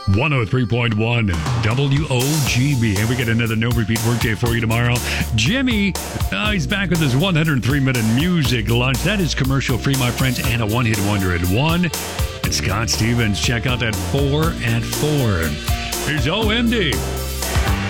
103.1 WOGB. And we get another no repeat workday for you tomorrow. Jimmy, he's back with his 103-minute music lunch. That is commercial free, my friends, and a one-hit wonder at 1. And Scott Stevens, check out that 4 at 4. Here's OMD.